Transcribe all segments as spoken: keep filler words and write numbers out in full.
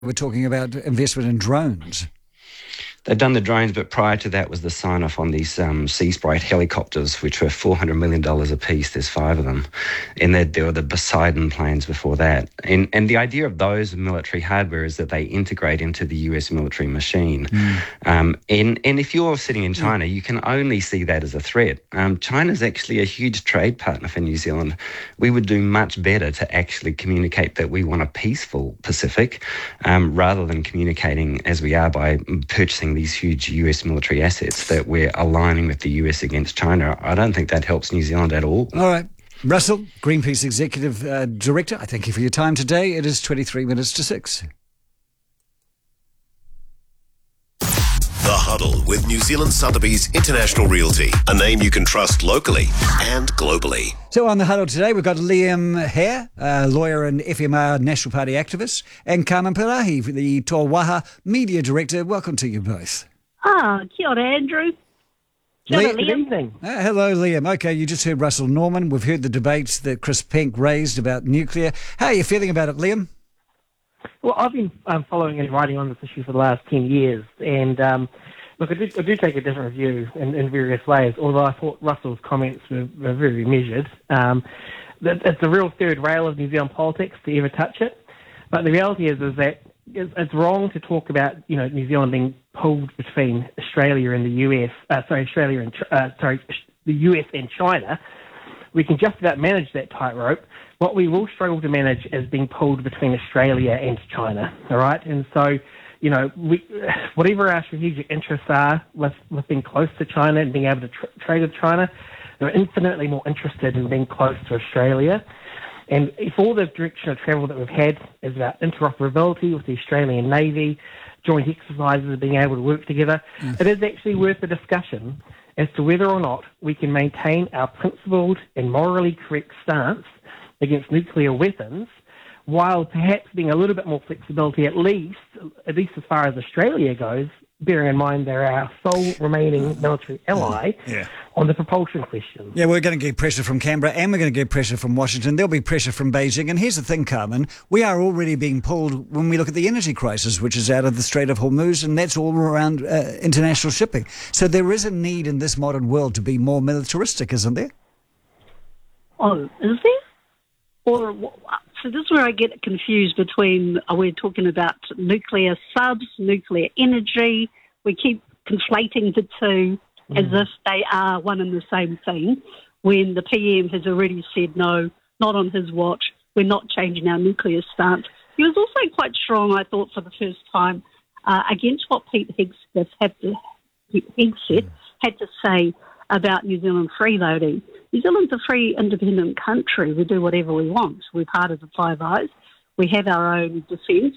We're talking about investment in drones. They've done the drones, but prior to that was the sign-off on these um, Sea Sprite helicopters, which were four hundred million dollars a piece. There's five of them. And there were the Poseidon planes before that. And, and the idea of those military hardware is that they integrate into the U S military machine. Mm. Um, and, and if you're sitting in China, you can only see that as a threat. Um, China's actually a huge trade partner for New Zealand. We would do much better to actually communicate that we want a peaceful Pacific um, rather than communicating as we are by purchasing these huge U S military assets that we're aligning with the U S against China. I don't think that helps New Zealand at all. All right. Russell, Greenpeace Executive uh, Director, I thank you for your time today. It is twenty-three minutes to six. The Huddle with New Zealand Sotheby's International Realty, a name you can trust locally and globally. So on The Huddle today, we've got Liam Hare, a lawyer and F M R National Party activist, and Carmen Pirahi, the Tōwaha Media Director. Welcome to you both. Ah, kia ora, Andrew. Kia ora, Liam. Liam. Good evening. Uh, hello, Liam. Okay, you just heard Russell Norman. We've heard the debates that Chris Penk raised about nuclear. How are you feeling about it, Liam? Well, I've been um, following and writing on this issue for the last ten years, and um, look, I do, I do take a different view in, in various ways, although I thought Russell's comments were, were very measured. Um, it's the real third rail of New Zealand politics to ever touch it, but the reality is, is that it's, it's wrong to talk about, you know, New Zealand being pulled between Australia and the U S, uh, sorry, Australia and, uh, sorry, the U S and China. We can just about manage that tightrope. What we will struggle to manage is being pulled between Australia and China, all right? And so, you know, we, whatever our strategic interests are with, with being close to China and being able to tr- trade with China, they're infinitely more interested in being close to Australia. And if all the direction of travel that we've had is about interoperability with the Australian Navy, joint exercises, being able to work together, mm. it is actually worth a discussion as to whether or not we can maintain our principled and morally correct stance against nuclear weapons, while perhaps being a little bit more flexibility, at least, at least as far as Australia goes, bearing in mind they're our sole remaining military ally yeah. on the propulsion question. Yeah, we're going to get pressure from Canberra and we're going to get pressure from Washington. There'll be pressure from Beijing. And here's the thing, Carmen, we are already being pulled when we look at the energy crisis, which is out of the Strait of Hormuz, and that's all around uh, international shipping. So there is a need in this modern world to be more militaristic, isn't there? Oh, is there? Or, so this is where I get confused between, uh, we're talking about nuclear subs, nuclear energy. We keep conflating the two mm. as if they are one and the same thing, when the P M has already said, no, not on his watch, we're not changing our nuclear stance. He was also quite strong, I thought, for the first time, uh, against what Pete Hegseth had to, Hegseth had to say about New Zealand freeloading. New Zealand's a free, independent country. We do whatever we want. We're part of the Five Eyes. We have our own defence.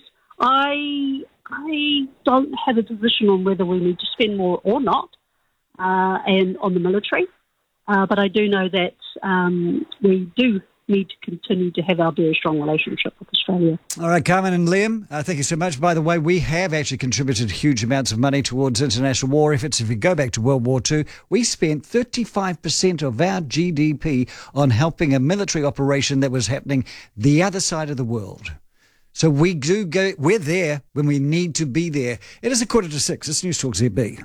I I don't have a position on whether we need to spend more or not, uh, and on the military. Uh, but I do know that um, we do need to continue to have our very strong relationship with Australia. All right, Carmen and Liam, uh, thank you so much. By the way, we have actually contributed huge amounts of money towards international war efforts. If you go back to World War Two, we spent thirty-five percent of our G D P on helping a military operation that was happening the other side of the world. So we do go, we're there when we need to be there. It is a quarter to six. It's News Talk Z B.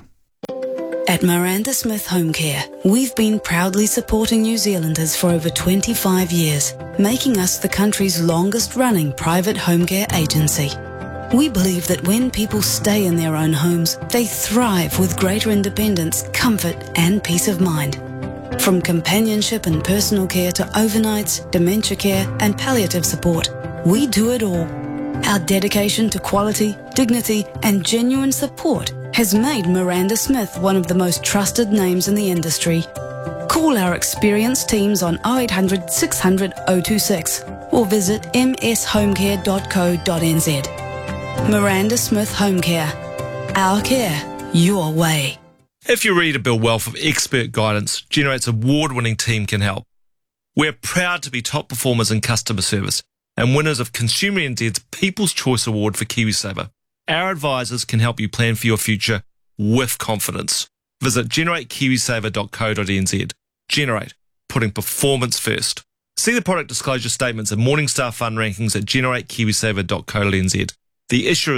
At Miranda Smith Home Care, we've been proudly supporting New Zealanders for over twenty-five years, making us the country's longest-running private home care agency. We believe that when people stay in their own homes, they thrive with greater independence, comfort and peace of mind. From companionship and personal care to overnights, dementia care and palliative support, we do it all. Our dedication to quality, dignity and genuine support has made Miranda Smith one of the most trusted names in the industry. Call our experienced teams on oh eight hundred, six hundred, oh two six or visit m s home care dot co dot n z. Miranda Smith Home Care. Our care, your way. If you're ready to build wealth with expert guidance, Generate's award-winning team can help. We're proud to be top performers in customer service and winners of Consumer N Z's People's Choice Award for KiwiSaver. Our advisors can help you plan for your future with confidence. Visit generate kiwisaver dot co dot n z. Generate, putting performance first. See the product disclosure statements and Morningstar Fund rankings at generate kiwisaver dot co dot n z. The issue